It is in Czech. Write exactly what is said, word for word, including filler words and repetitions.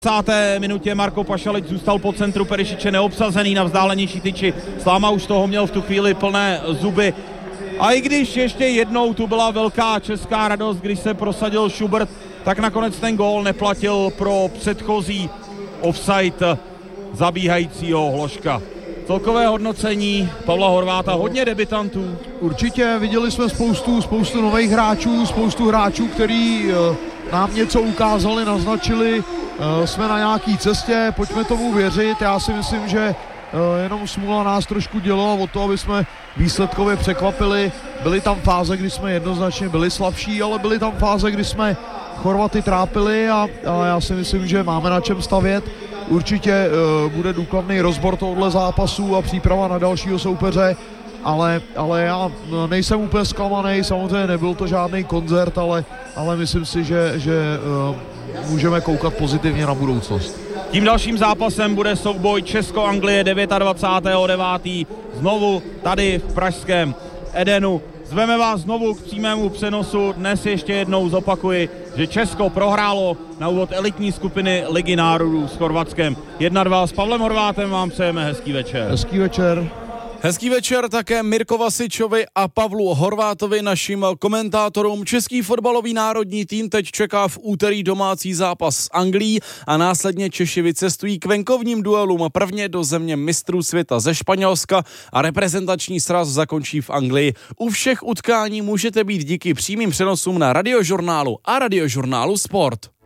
V páté minutě Marko Pašalič zůstal po centru Perišiče neobsazený na vzdálenější tyči. Sláma už toho měl v tu chvíli plné zuby. A i když ještě jednou tu byla velká česká radost, když se prosadil Schubert, tak nakonec ten gól neplatil pro předchozí offside zabíhajícího Hloška. Celkové hodnocení Pavla Horváta, hodně debutantů. Určitě viděli jsme spoustu, spoustu nových hráčů, spoustu hráčů, který nám něco ukázali, naznačili, jsme na nějaký cestě, pojďme tomu věřit. Já si myslím, že jenom smůla nás trošku dělala o to, aby jsme výsledkově překvapili. Byly tam fáze, kdy jsme jednoznačně byli slabší, ale byly tam fáze, kdy jsme Chorvaty trápili a, a já si myslím, že máme na čem stavět. Určitě uh, bude důkladný rozbor tohohle zápasu a příprava na dalšího soupeře, ale, ale já nejsem úplně zklamaný, samozřejmě nebyl to žádný koncert, ale, ale myslím si, že, že uh, můžeme koukat pozitivně na budoucnost. Tím dalším zápasem bude souboj Česko-Anglie dvacátého devátého devátého znovu tady v pražském Edenu. Zveme vás znovu k přímému přenosu. Dnes ještě jednou zopakuji, že Česko prohrálo na úvod elitní skupiny Ligy národů s Chorvatskem. jedna dva s Pavlem Horvátem vám přejeme hezký večer. Hezký večer. Hezký večer také Mirko Vasičovi a Pavlu Horvátovi, našim komentátorům. Český fotbalový národní tým teď čeká v úterý domácí zápas s Anglií a následně Češi vycestují k venkovním duelům, prvně do země mistrů světa ze Španělska a reprezentační sraz zakončí v Anglii. U všech utkání můžete být díky přímým přenosům na Radiožurnálu a Radiožurnálu Sport.